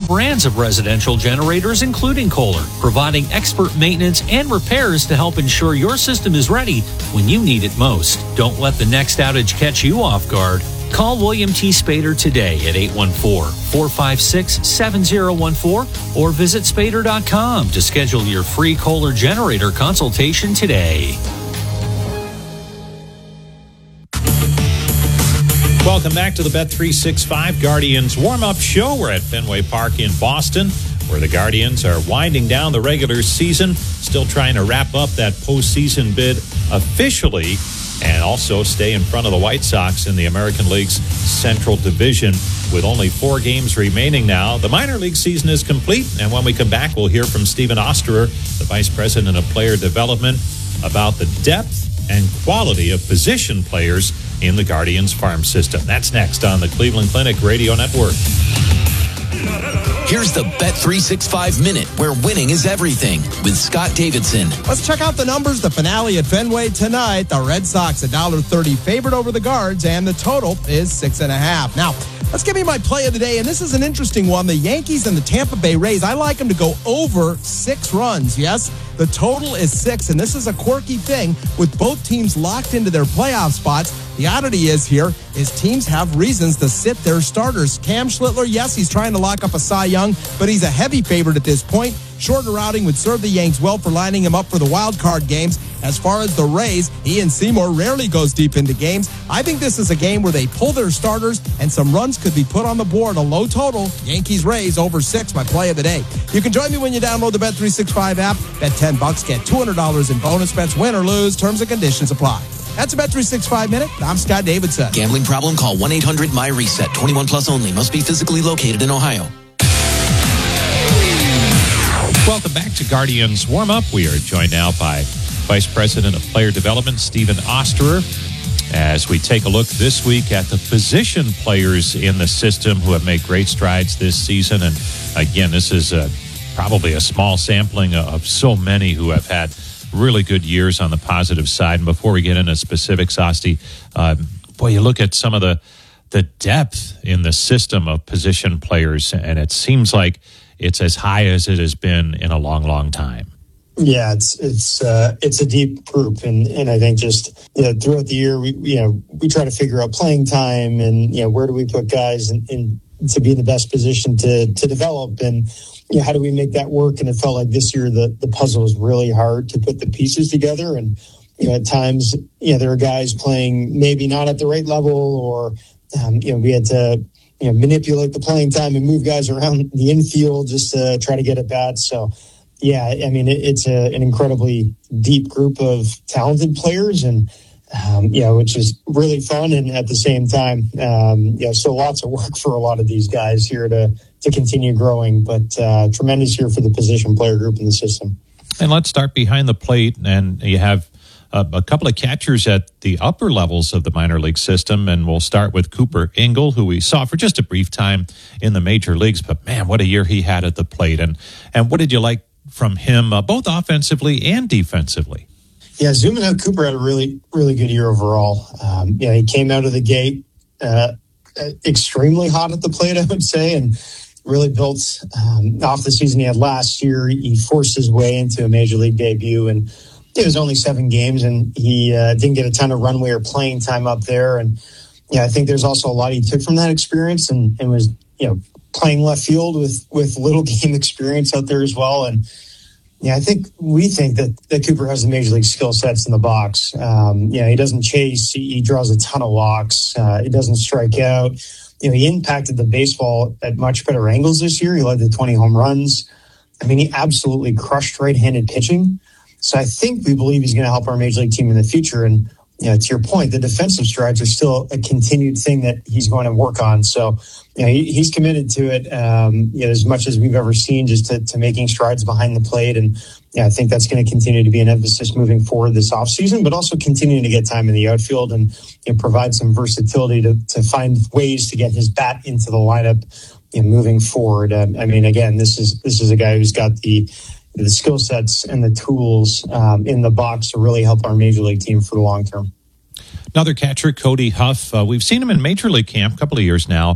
brands of residential generators, including Kohler, providing expert maintenance and repairs to help ensure your system is ready when you need it most. Don't let the next outage catch you off guard. Call William T. Spader today at 814-456-7014 or visit spader.com to schedule your free Kohler generator consultation today. Welcome back to the Bet365 Guardians warm-up show. We're at Fenway Park in Boston, where the Guardians are winding down the regular season, still trying to wrap up that postseason bid officially, and also stay in front of the White Sox in the American League's Central Division. With only 4 games remaining now, the minor league season is complete, and when we come back, we'll hear from Stephen Osterer, the Vice President of Player Development, about the depth and quality of position players in the Guardians farm system. That's next on the Cleveland Clinic Radio Network. Here's the Bet365 Minute, where winning is everything, with Scott Davidson. Let's check out the numbers. The finale at Fenway tonight. The Red Sox $1.30 favored over the Guards, and the total is 6.5. Now, let's give you my play of the day, and this is an interesting one. The Yankees and the Tampa Bay Rays. I like them to go over 6 runs. Yes, the total is 6, and this is a quirky thing with both teams locked into their playoff spots. The oddity is teams have reasons to sit their starters. Cam Schlittler, yes, he's trying to lock up a Cy Young, but he's a heavy favorite at this point. Shorter outing would serve the Yanks well for lining him up for the wild card games. As far as the Rays, Ian Seymour rarely goes deep into games. I think this is a game where they pull their starters and some runs could be put on the board. A low total, Yankees-Rays over 6, my play of the day. You can join me when you download the Bet365 app. Bet $10, get $200 in bonus bets, win or lose. Terms and conditions apply. That's a Bet365 Minute. I'm Scott Davidson. Gambling problem? Call 1-800-MY-RESET. 21 plus only. Must be physically located in Ohio. Welcome back to Guardians Warm-Up. We are joined now by Vice President of Player Development, Stephen Osterer, as we take a look this week at the position players in the system who have made great strides this season. And again, this is probably a small sampling of so many who have had really good years on the positive side. And before we get into specifics, Osti, you look at some of the depth in the system of position players, and it seems like it's as high as it has been in a long, long time. Yeah, it's a deep group, and I think just throughout the year we try to figure out playing time and where do we put guys in to be in the best position to develop, and how do we make that work? And it felt like this year the puzzle was really hard to put the pieces together, and at times there are guys playing maybe not at the right level, or we had to manipulate the playing time and move guys around the infield just to try to get at bats. So, yeah, I mean, it's an incredibly deep group of talented players, and, which is really fun. And at the same time, so lots of work for a lot of these guys here to continue growing, but tremendous year for the position player group in the system. And let's start behind the plate, and you have a couple of catchers at the upper levels of the minor league system, and we'll start with Cooper Engel, who we saw for just a brief time in the major leagues, but man, what a year he had at the plate. And what did you like from him, both offensively and defensively? Yeah, zooming out, Cooper had a really, really good year overall. He came out of the gate extremely hot at the plate, I would say, and really built off the season he had last year. He forced his way into a major league debut, and it was only 7 games, and he didn't get a ton of runway or playing time up there. And I think there's also a lot he took from that experience, and was playing left field with little game experience out there as well. And we think that Cooper has the major league skill sets in the box. He doesn't chase, he draws a ton of walks, he doesn't strike out. He impacted the baseball at much better angles this year. He led to 20 home runs. I mean, he absolutely crushed right-handed pitching. So I think we believe he's going to help our major league team in the future. And, to your point, the defensive strides are still a continued thing that he's going to work on. So, he's committed to it, as much as we've ever seen, just to making strides behind the plate. And I think that's going to continue to be an emphasis moving forward this offseason, but also continuing to get time in the outfield and provide some versatility to find ways to get his bat into the lineup moving forward. Again, this is a guy who's got the skill sets and the tools in the box to really help our major league team for the long term. Another catcher, Cody Huff. We've seen him in Major League camp a couple of years now.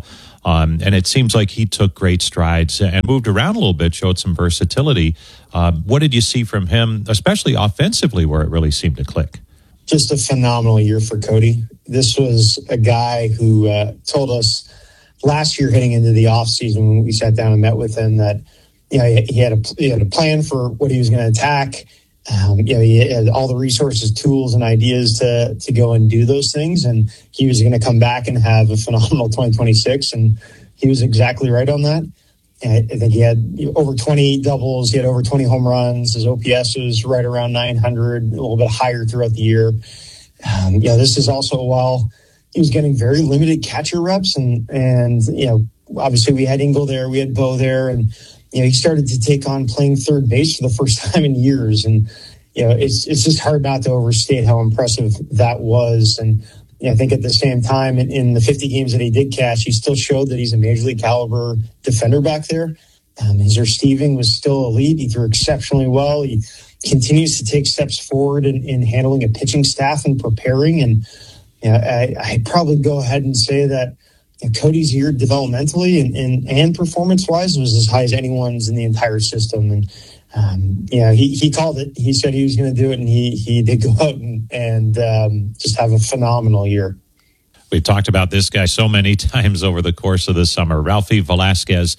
And it seems like he took great strides and moved around a little bit, showed some versatility. What did you see from him, especially offensively, where it really seemed to click? Just a phenomenal year for Cody. This was a guy who told us last year heading into the offseason when we sat down and met with him that he had a plan for what he was going to attack. He had all the resources, tools, and ideas to go and do those things. And he was going to come back and have a phenomenal 2026. And he was exactly right on that. And I think he had over 20 doubles. He had over 20 home runs. His OPS was right around 900, a little bit higher throughout the year. This is also while he was getting very limited catcher reps. And obviously we had Engel there, we had Bo there, and he started to take on playing third base for the first time in years. And, it's just hard not to overstate how impressive that was. And I think at the same time, in the 50 games that he did catch, he still showed that he's a major league caliber defender back there. His receiving was still elite. He threw exceptionally well. He continues to take steps forward in handling a pitching staff and preparing. And I'd probably go ahead and say that Cody's year developmentally and performance-wise was as high as anyone's in the entire system. And, he called it. He said he was going to do it, and he did go out and just have a phenomenal year. We've talked about this guy so many times over the course of the summer. Ralphie Velasquez,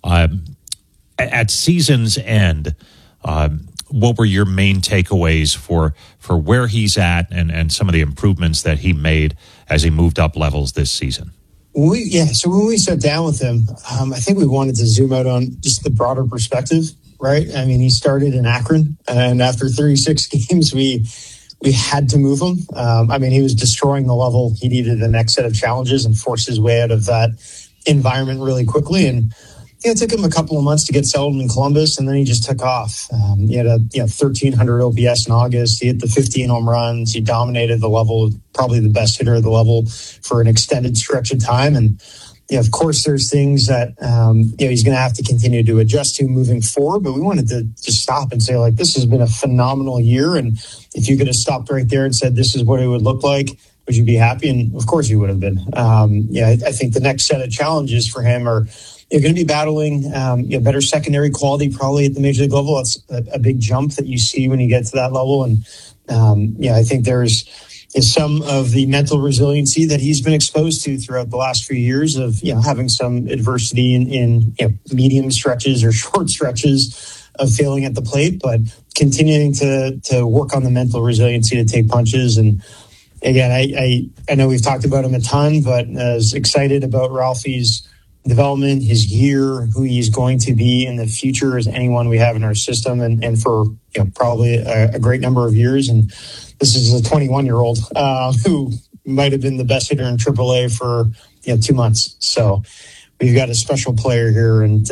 at season's end, what were your main takeaways for where he's at and some of the improvements that he made as he moved up levels this season? So when we sat down with him, I think we wanted to zoom out on just the broader perspective, right? I mean, he started in Akron, and after 36 games, we had to move him. He was destroying the level. He needed the next set of challenges and forced his way out of that environment really quickly. And it took him a couple of months to get settled in Columbus, and then he just took off. He had a 1,300 OPS in August. He hit the 15 home runs. He dominated the level, probably the best hitter of the level for an extended stretch of time. And of course, there's things that he's going to have to continue to adjust to moving forward. But we wanted to just stop and say, this has been a phenomenal year. And if you could have stopped right there and said, this is what it would look like, would you be happy? And of course you would have been. I think the next set of challenges for him are you're going to be battling better secondary quality probably at the major league level. That's a big jump that you see when you get to that level. And I think there's some of the mental resiliency that he's been exposed to throughout the last few years of having some adversity in medium stretches or short stretches of failing at the plate, but continuing to work on the mental resiliency to take punches. And again, I know we've talked about him a ton, but as excited about Ralphie's development, his year, who he's going to be in the future as anyone we have in our system, and for probably a great number of years. And this is a 21-year-old who might have been the best hitter in AAA for 2 months. So we've got a special player here, and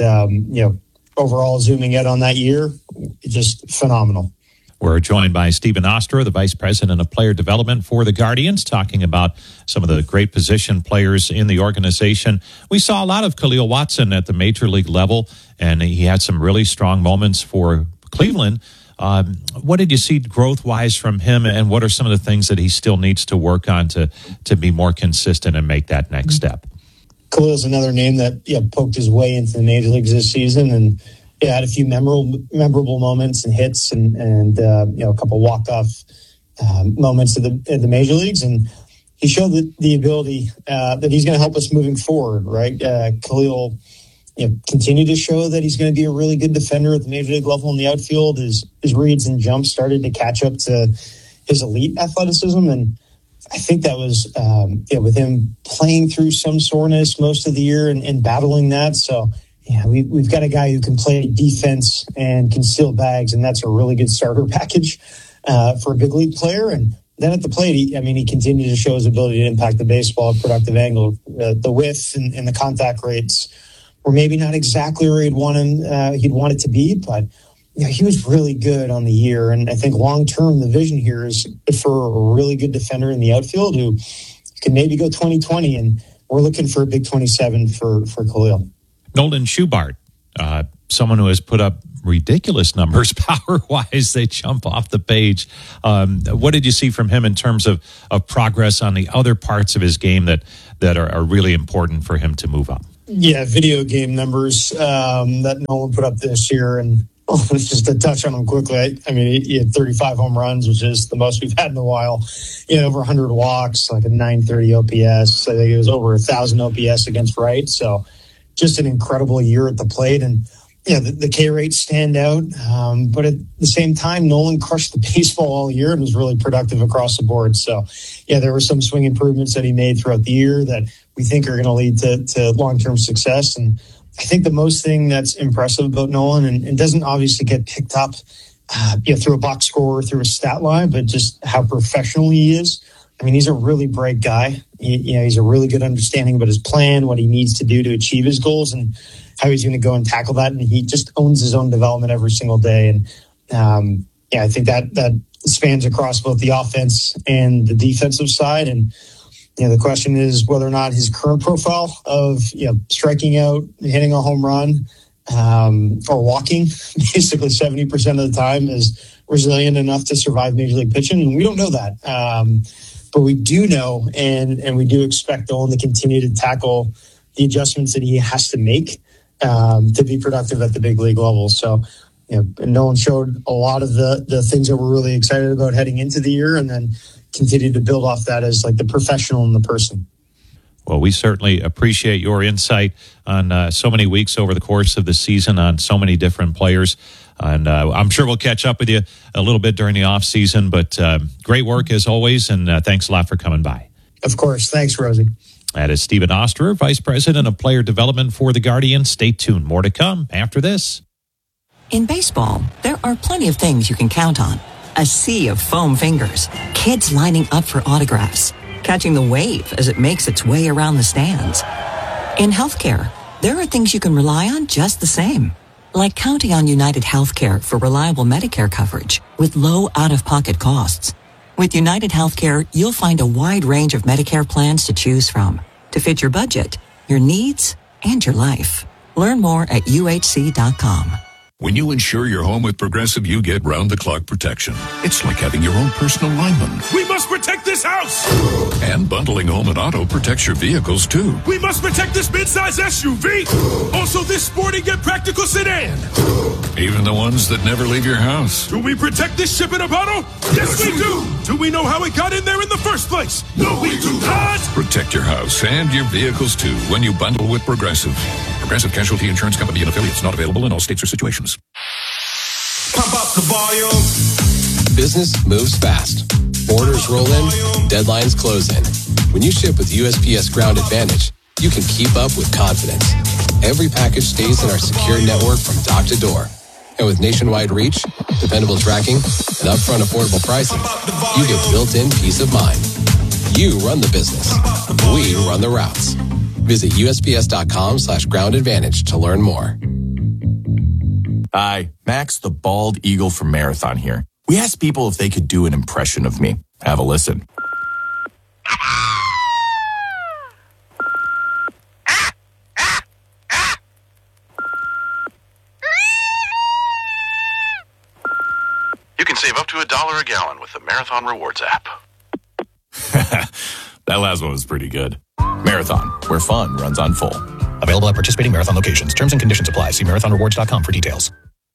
overall zooming in on that year, just phenomenal. We're joined by Stephen Ostrower, the Vice President of Player Development for the Guardians, talking about some of the great position players in the organization. We saw a lot of Khalil Watson at the major league level, and he had some really strong moments for Cleveland. What did you see growth-wise from him, and what are some of the things that he still needs to work on to be more consistent and make that next step? Khalil's another name that poked his way into the major leagues this season, and had a few memorable moments and hits, and a couple walk-off moments at the major leagues, and he showed the ability that he's going to help us moving forward. Right, Khalil, continued to show that he's going to be a really good defender at the major league level in the outfield. His reads and jumps started to catch up to his elite athleticism, and I think that was with him playing through some soreness most of the year and battling that. So. Yeah, we've got a guy who can play defense and can steal bags, and that's a really good starter package for a big league player. And then at the plate, he continued to show his ability to impact the baseball at productive angle. The whiff and the contact rates were maybe not exactly where he'd want it to be, but he was really good on the year. And I think long-term, the vision here is for a really good defender in the outfield who can maybe go 20-20, and we're looking for a big 27 for Khalil. Nolan Schubart, someone who has put up ridiculous numbers power-wise. They jump off the page. What did you see from him in terms of progress on the other parts of his game that are really important for him to move up? video game numbers that Nolan put up this year. And just to touch on them quickly, I mean, he had 35 home runs, which is the most we've had in a while. Over 100 walks, like a 930 OPS. I think it was over 1,000 OPS against right. So just an incredible year at the plate. And the K rates stand out. But at the same time, Nolan crushed the baseball all year and was really productive across the board. So, there were some swing improvements that he made throughout the year that we think are going to lead to long-term success. And I think the most thing that's impressive about Nolan, and doesn't obviously get picked up through a box score, through a stat line, but just how professional he is. I mean, he's a really bright guy. He's a really good understanding about his plan, what he needs to do to achieve his goals, and how he's going to go and tackle that. And he just owns his own development every single day. And I think that spans across both the offense and the defensive side. And the question is whether or not his current profile of striking out, hitting a home run, or walking basically 70% of the time is resilient enough to survive Major League pitching. And we don't know that. But we do know, and we do expect Nolan to continue to tackle the adjustments that he has to make to be productive at the big league level. So, Nolan showed a lot of the things that we're really excited about heading into the year, and then continue to build off that as like the professional and the person. Well, we certainly appreciate your insight on so many weeks over the course of the season on so many different players. And I'm sure we'll catch up with you a little bit during the off season, but great work as always. And thanks a lot for coming by. Of course. Thanks, Rosie. That is Stephen Osterer, Vice President of Player Development for the Guardians. Stay tuned. More to come after this. In baseball, there are plenty of things you can count on. A sea of foam fingers, kids lining up for autographs, catching the wave as it makes its way around the stands. In healthcare, there are things you can rely on just the same. Like counting on United Healthcare for reliable Medicare coverage with low out-of-pocket costs. With United Healthcare, you'll find a wide range of Medicare plans to choose from to fit your budget, your needs, and your life. Learn more at uhc.com. When you insure your home with Progressive, you get round-the-clock protection. It's like having your own personal lineman. We must protect this house! And bundling home and auto protects your vehicles, too. We must protect this midsize SUV! Also this sporty yet practical sedan! Even the ones that never leave your house. Do we protect this ship in a bottle? Yes, we do! Do we know how it got in there in the first place? No, we do not! Protect your house and your vehicles, too, when you bundle with Progressive. Progressive Casualty Insurance Company and affiliates, not available in all states or situations. Pump up the volume. Business moves fast. Orders roll in, deadlines close in. When you ship with USPS Ground Advantage, you can keep up with confidence. Every package stays in our secure network from dock to door. And with nationwide reach, dependable tracking, and upfront affordable pricing, you get built-in peace of mind. You run the business. We run the routes. Visit USPS.com/Ground Advantage to learn more. Hi, Max the Bald Eagle from Marathon here. We asked people if they could do an impression of me. Have a listen. You can save up to $1 a gallon with the Marathon Rewards app. That last one was pretty good. Marathon, where fun runs on full. Available at participating Marathon locations. Terms and conditions apply. See marathonrewards.com for details.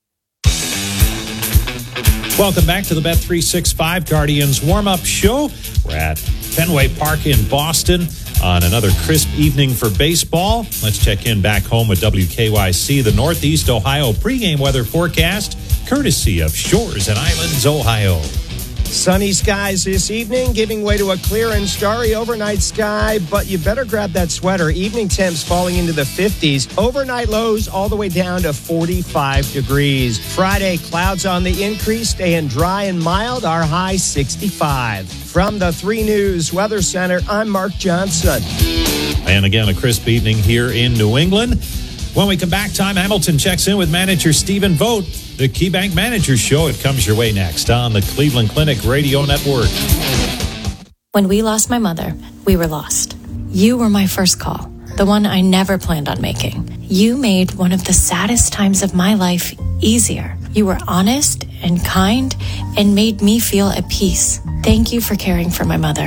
Welcome back to the Bet365 Guardians warm-up show. We're at Fenway Park in Boston on another crisp evening for baseball. Let's check in back home with WKYC, the Northeast Ohio pregame weather forecast, courtesy of Shores and Islands, Ohio. Sunny skies this evening, giving way to a clear and starry overnight sky, but you better grab that sweater. Evening temps falling into the 50s. Overnight lows all the way down to 45 degrees. Friday, clouds on the increase, staying dry and mild, our high 65. From the 3 News Weather Center, I'm Mark Johnson. And again, a crisp evening here in New England. When we come back, Tom Hamilton checks in with manager Stephen Vogt. The KeyBank Manager Show. It comes your way next on the Cleveland Clinic Radio Network. When we lost my mother, we were lost. You were my first call, the one I never planned on making. You made one of the saddest times of my life easier. You were honest and kind and made me feel at peace. Thank you for caring for my mother.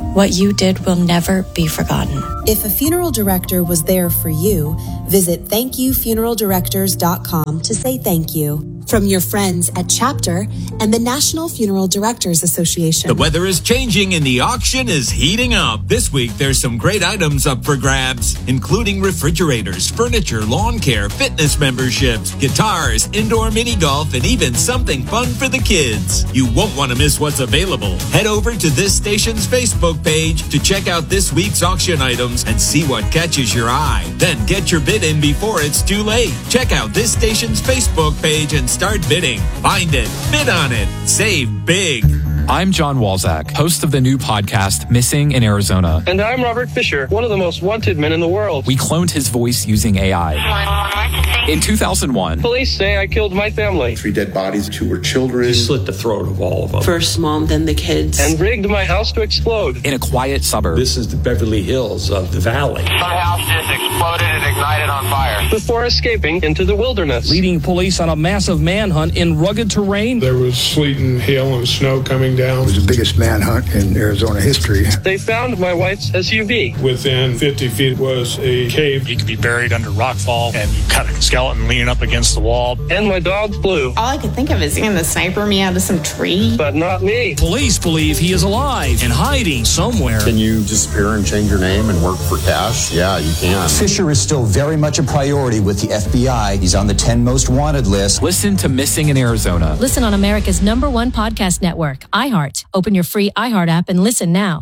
What you did will never be forgotten. If a funeral director was there for you, visit thankyoufuneraldirectors.com to say thank you. From your friends at Chapter and the National Funeral Directors Association. The weather is changing and the auction is heating up. This week, there's some great items up for grabs, including refrigerators, furniture, lawn care, fitness memberships, guitars, indoor mini golf, and even something fun for the kids. You won't want to miss what's available. Head over to this station's Facebook page to check out this week's auction items and see what catches your eye. Then get your bid in before it's too late. Check out this station's Facebook page and start bidding. Find it, bid on it, save big. I'm John Walzak, host of the new podcast, Missing in Arizona. And I'm Robert Fisher, one of the most wanted men in the world. We cloned his voice using AI. In 2001, police say I killed my family. 3 dead bodies, 2 were children. He slit the throat of all of them. First mom, then the kids. And rigged my house to explode. In a quiet suburb. This is the Beverly Hills of the valley. My house just exploded and ignited on fire. Before escaping into the wilderness. Leading police on a massive manhunt in rugged terrain. There was sleet and hail and snow coming down. It was the biggest manhunt in Arizona history. They found my wife's SUV. Within 50 feet was a cave. You could be buried under rockfall and you cut a skeleton leaning up against the wall. And my dog flew. All I could think of is going to sniper me out of some tree. But not me. Police believe he is alive and hiding somewhere. Can you disappear and change your name and work for cash? Yeah, you can. Fisher is still very much a priority with the FBI. He's on the 10 most wanted list. Listen to Missing in Arizona. Listen on America's #1 podcast network, iHeart. Open your free iHeart app and listen now.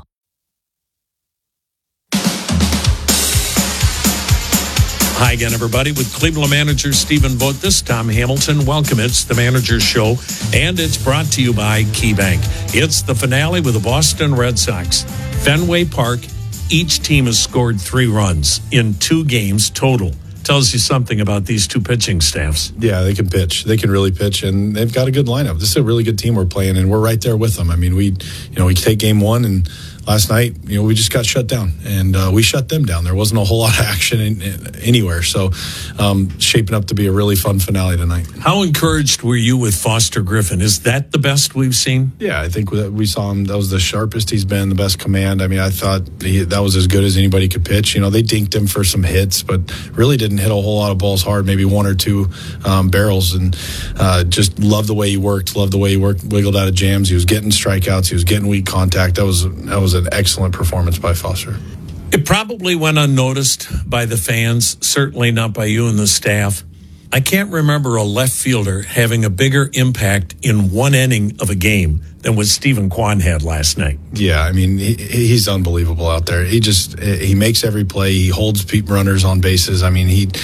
Hi again, everybody. With Cleveland manager Stephen Vogt, this is Tom Hamilton. Welcome. It's the Manager's Show, and it's brought to you by KeyBank. It's the finale with the Boston Red Sox. Fenway Park, each team has scored 3 runs in 2 games total. Tells you something about these 2 pitching staffs. Yeah, they can pitch. They can really pitch, and they've got a good lineup. This is a really good team we're playing, and we're right there with them. I mean, we take game 1, and last night, we just got shut down, and we shut them down. There wasn't a whole lot of action anywhere, so shaping up to be a really fun finale tonight. How encouraged were you with Foster Griffin? Is that the best we've seen? Yeah, I think we saw him. That was the sharpest he's been, the best command. I mean, I thought that was as good as anybody could pitch. They dinked him for some hits, but really didn't hit a whole lot of balls hard, maybe 1 or 2 barrels, and just loved the way he worked, wiggled out of jams. He was getting strikeouts. He was getting weak contact. That was an excellent performance by Foster. It probably went unnoticed by the fans, certainly not by you and the staff. I can't remember a left fielder having a bigger impact in 1 inning of a game than what Stephen Kwan had last night. Yeah, I mean, he's unbelievable out there. He makes every play. He holds runners on bases. I mean, he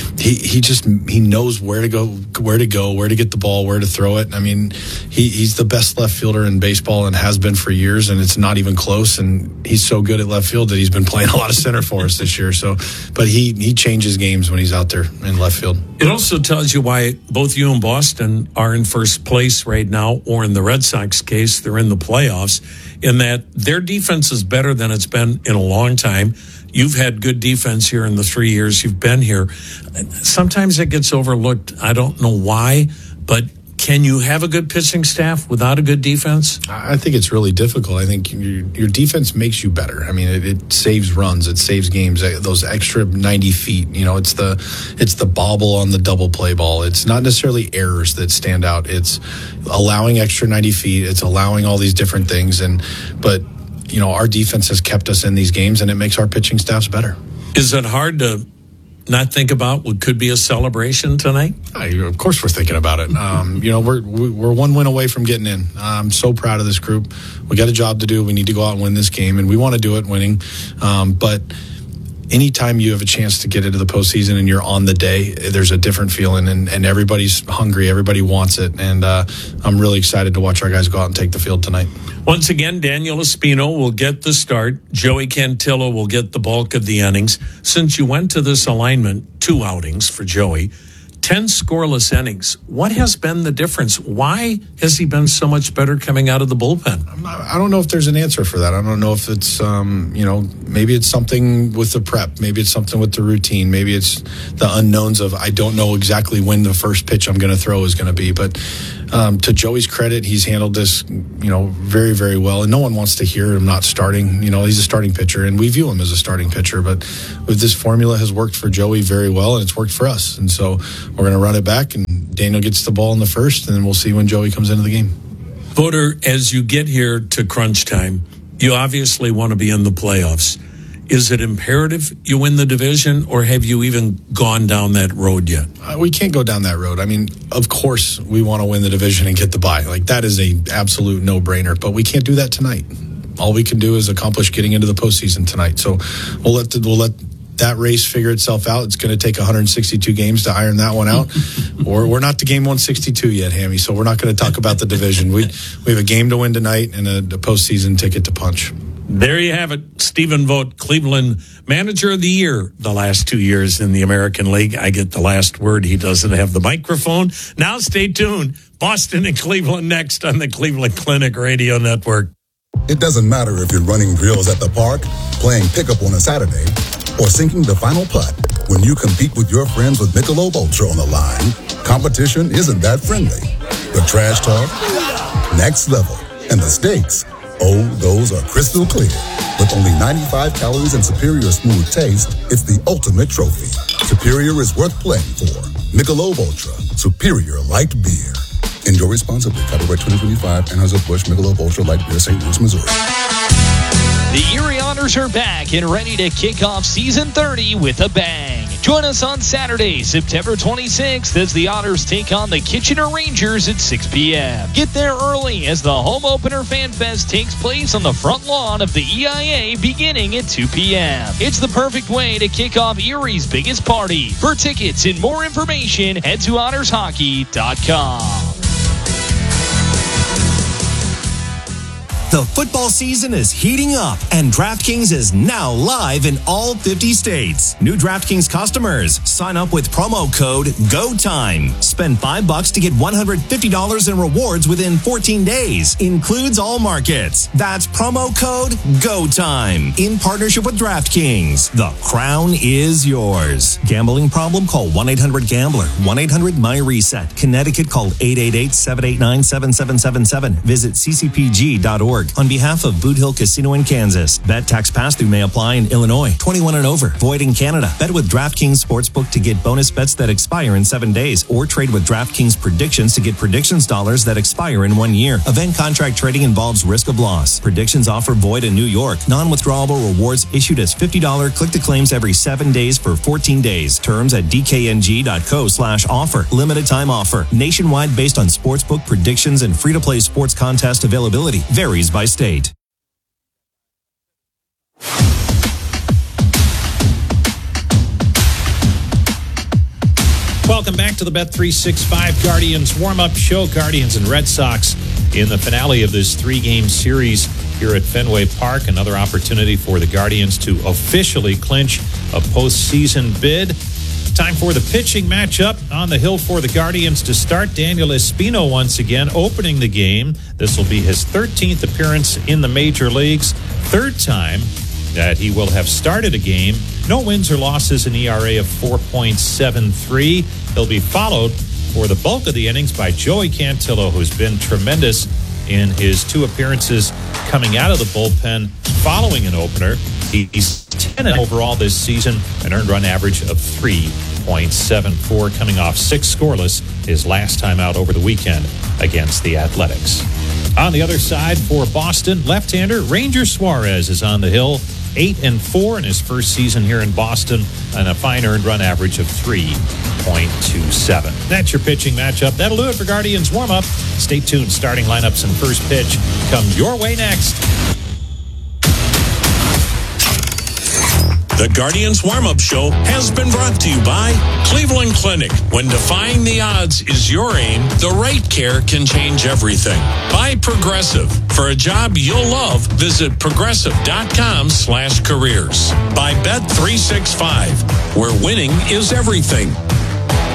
knows where to go, where to get the ball, where to throw it. I mean, he's the best left fielder in baseball and has been for years, and it's not even close. And he's so good at left field that he's been playing a lot of center for us this year. So, but he changes games when he's out there in left field. It also tells you why both you and Boston are in first place right now, or in the Red Sox case, they're in the playoffs, in that their defense is better than it's been in a long time. You've had good defense here in the 3 years you've been here. Sometimes it gets overlooked. I don't know why, but can you have a good pitching staff without a good defense? I think it's really difficult. I think your defense makes you better. I mean, it saves runs, it saves games. Those extra 90 feet, it's the bobble on the double play ball. It's not necessarily errors that stand out. It's allowing extra 90 feet. It's allowing all these different things. But our defense has kept us in these games, and it makes our pitching staffs better. Is it hard to not think about what could be a celebration tonight? Of course we're thinking about it. We're 1 win away from getting in. I'm so proud of this group. We got a job to do. We need to go out and win this game, and we want to do it winning. But anytime you have a chance to get into the postseason and you're on the day, there's a different feeling, and everybody's hungry. Everybody wants it, and I'm really excited to watch our guys go out and take the field tonight. Once again, Daniel Espino will get the start. Joey Cantillo will get the bulk of the innings. Since you went to this alignment, 2 outings for Joey, 10 scoreless innings. What has been the difference? Why has he been so much better coming out of the bullpen? I don't know if there's an answer for that. I don't know if it's, maybe it's something with the prep. Maybe it's something with the routine. Maybe it's the unknowns of I don't know exactly when the first pitch I'm going to throw is going to be. But to Joey's credit, he's handled this, very, very well. And no one wants to hear him not starting. He's a starting pitcher, and we view him as a starting pitcher. But with this formula has worked for Joey very well, and it's worked for us. And so we're going to run it back, and Daniel gets the ball in the first, and then we'll see when Joey comes into the game. Voter, as you get here to crunch time, you obviously want to be in the playoffs. Is it imperative you win the division, or have you even gone down that road yet? We can't go down that road. I mean, of course we want to win the division and get the bye. Like, that is a absolute no-brainer, but we can't do that tonight. All we can do is accomplish getting into the postseason tonight. So we'll let that race figure itself out. It's going to take 162 games to iron that one out. Or we're not to game 162 yet, Hammy, so we're not going to talk about the division. We have a game to win tonight and a postseason ticket to punch. There you have it. Stephen Vogt, Cleveland Manager of the Year the last 2 years in the American League. I get the last word. He doesn't have the microphone. Now stay tuned. Boston and Cleveland next on the Cleveland Clinic Radio Network. It doesn't matter if you're running drills at the park, playing pickup on a Saturday, or sinking the final putt. When you compete with your friends with Michelob Ultra on the line, competition isn't that friendly. The trash talk, next level, and the stakes, those are crystal clear. With only 95 calories and superior smooth taste, it's the ultimate trophy. Superior is worth playing for. Michelob Ultra, superior light beer. Enjoy responsibly. Copyright 2025, Anheuser-Busch Michelob Ultra Light Beer, St. Louis, Missouri. The Erie Honors are back and ready to kick off season 30 with a bang. Join us on Saturday, September 26th, as the Honors take on the Kitchener Rangers at 6 p.m. Get there early as the home opener Fan Fest takes place on the front lawn of the EIA beginning at 2 p.m. It's the perfect way to kick off Erie's biggest party. For tickets and more information, head to honorshockey.com. The football season is heating up, and DraftKings is now live in all 50 states. New DraftKings customers, sign up with promo code GOTIME. Spend $5 to get $150 in rewards within 14 days. Includes all markets. That's promo code GOTIME. In partnership with DraftKings. The crown is yours. Gambling problem? Call 1-800-GAMBLER. 1-800-MY-RESET. Connecticut, call 888-789-7777. Visit ccpg.org. On behalf of Boot Hill Casino in Kansas. Bet tax pass-through may apply in Illinois. 21 and over. Void in Canada. Bet with DraftKings Sportsbook to get bonus bets that expire in 7 days. Or trade with DraftKings Predictions to get predictions dollars that expire in 1 year. Event contract trading involves risk of loss. Predictions offer void in New York. Non-withdrawable rewards issued as $50 click-to-claims every 7 days for 14 days. Terms at dkng.co/offer. Limited time offer. Nationwide based on sportsbook predictions and free-to-play sports contest availability. Varies by state. Welcome back to the Bet365 Guardians warm-up show. Guardians and Red Sox in the finale of this 3-game series here at Fenway Park. Another opportunity for the Guardians to officially clinch a postseason bid. Time for the pitching matchup on the hill for the Guardians to start. Daniel Espino once again opening the game. This will be his 13th appearance in the major leagues. Third time that he will have started a game. No wins or losses, an ERA of 4.73. He'll be followed for the bulk of the innings by Joey Cantillo, who's been tremendous in his 2 appearances coming out of the bullpen following an opener. He's 10 overall this season, an earned run average of 3.74, coming off 6 scoreless his last time out over the weekend against the Athletics. On the other side for Boston, left-hander Ranger Suarez is on the hill, 8-4 in his first season here in Boston, and a fine earned run average of 3.27. That's your pitching matchup. That'll do it for Guardians warm-up. Stay tuned. Starting lineups and first pitch come your way next. The Guardians Warm-Up Show has been brought to you by Cleveland Clinic. When defying the odds is your aim, the right care can change everything. By Progressive. For a job you'll love, visit progressive.com/careers. By Bet365, where winning is everything.